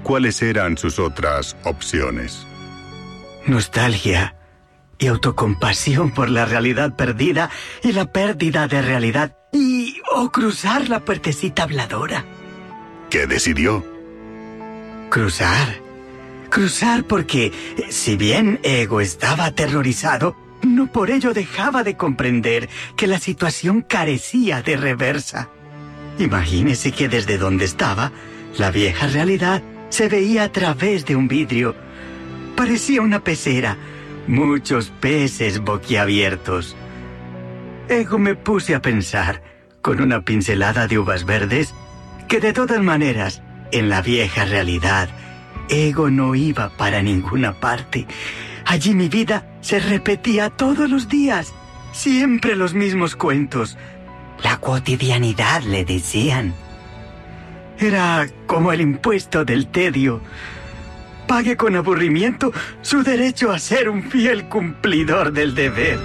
¿Cuáles eran sus otras opciones? Nostalgia y autocompasión por la realidad perdida y la pérdida de realidad o cruzar la puertecita habladora. ¿Qué decidió? Cruzar porque, si bien Ego estaba aterrorizado, no por ello dejaba de comprender que la situación carecía de reversa. Imagínese que desde donde estaba, la vieja realidad se veía a través de un vidrio. Parecía una pecera, muchos peces boquiabiertos. Ego me puse a pensar, con una pincelada de uvas verdes, que de todas maneras, en la vieja realidad, Ego no iba para ninguna parte. Allí mi vida se repetía todos los días, siempre los mismos cuentos. La cotidianidad, le decían. Era como el impuesto del tedio. Pague con aburrimiento su derecho a ser un fiel cumplidor del deber.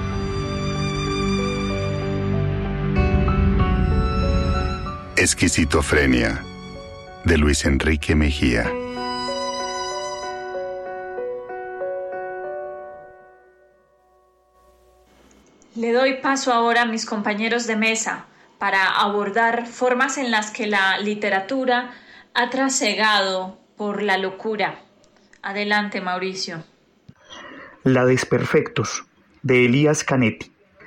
Esquizofrenia, de Luis Enrique Mejía. Le doy paso ahora a mis compañeros de mesa para abordar formas en las que la literatura ha trasegado por la locura. Adelante, Mauricio. La Desperfectos, de Elías Canetti.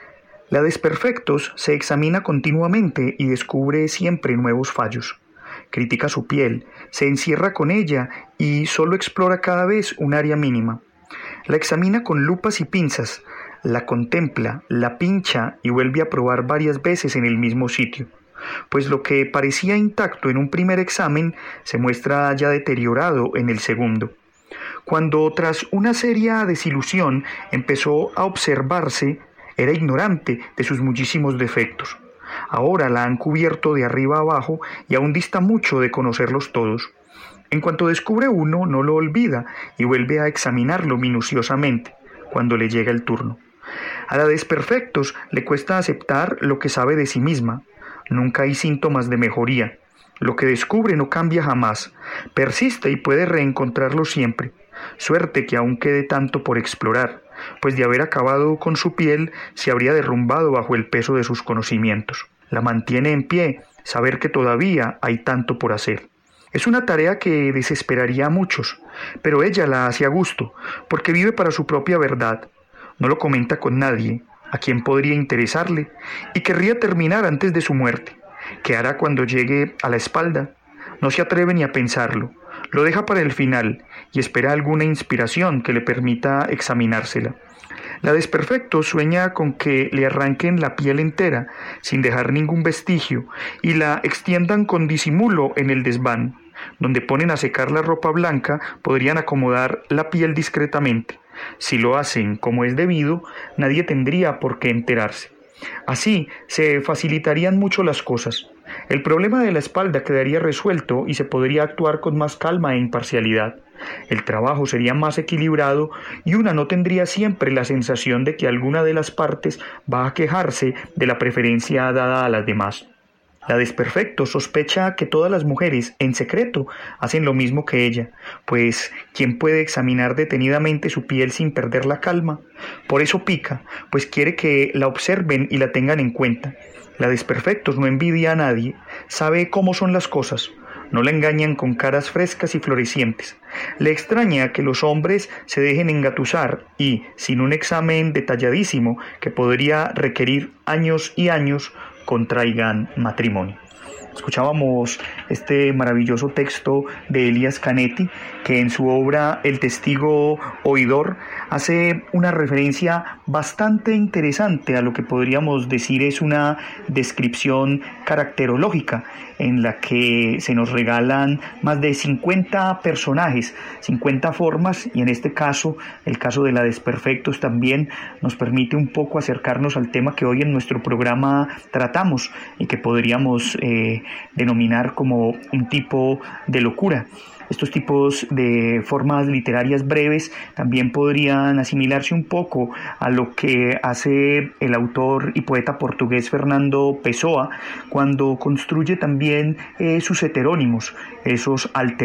La Desperfectos se examina continuamente y descubre siempre nuevos fallos. Critica su piel, se encierra con ella y solo explora cada vez un área mínima. La examina con lupas y pinzas, la contempla, la pincha y vuelve a probar varias veces en el mismo sitio, pues lo que parecía intacto en un primer examen se muestra ya deteriorado en el segundo. Cuando tras una seria desilusión empezó a observarse, era ignorante de sus muchísimos defectos. Ahora la han cubierto de arriba a abajo y aún dista mucho de conocerlos todos. En cuanto descubre uno, no lo olvida y vuelve a examinarlo minuciosamente cuando le llega el turno. A la Desperfectos le cuesta aceptar lo que sabe de sí misma. Nunca hay síntomas de mejoría. Lo que descubre no cambia jamás. Persiste y puede reencontrarlo siempre. Suerte que aún quede tanto por explorar, pues de haber acabado con su piel se habría derrumbado bajo el peso de sus conocimientos. La mantiene en pie saber que todavía hay tanto por hacer. Es una tarea que desesperaría a muchos, pero ella la hace a gusto, porque vive para su propia verdad. No lo comenta con nadie, a quien podría interesarle, y querría terminar antes de su muerte. ¿Qué hará cuando llegue a la espalda? No se atreve ni a pensarlo. Lo deja para el final y espera alguna inspiración que le permita examinársela. La Desperfectos sueña con que le arranquen la piel entera, sin dejar ningún vestigio, y la extiendan con disimulo en el desván. Donde ponen a secar la ropa blanca, podrían acomodar la piel discretamente. Si lo hacen como es debido, nadie tendría por qué enterarse. Así se facilitarían mucho las cosas. El problema de la espalda quedaría resuelto y se podría actuar con más calma e imparcialidad. El trabajo sería más equilibrado y una no tendría siempre la sensación de que alguna de las partes va a quejarse de la preferencia dada a las demás. La Desperfectos sospecha que todas las mujeres, en secreto, hacen lo mismo que ella, pues ¿quién puede examinar detenidamente su piel sin perder la calma? Por eso pica, pues quiere que la observen y la tengan en cuenta. La Desperfectos no envidia a nadie, sabe cómo son las cosas. No la engañan con caras frescas y florecientes. Le extraña que los hombres se dejen engatusar y, sin un examen detalladísimo que podría requerir años y años, contraigan matrimonio. Escuchábamos este maravilloso texto de Elías Canetti, que en su obra El testigo oidor hace una referencia bastante interesante a lo que podríamos decir es una descripción caracterológica, en la que se nos regalan más de 50 personajes, 50 formas, y en este caso, el caso de la Desperfectos también nos permite un poco acercarnos al tema que hoy en nuestro programa tratamos y que podríamos denominar como un tipo de locura. Estos tipos de formas literarias breves también podrían asimilarse un poco a lo que hace el autor y poeta portugués Fernando Pessoa cuando construye también sus heterónimos, esos alter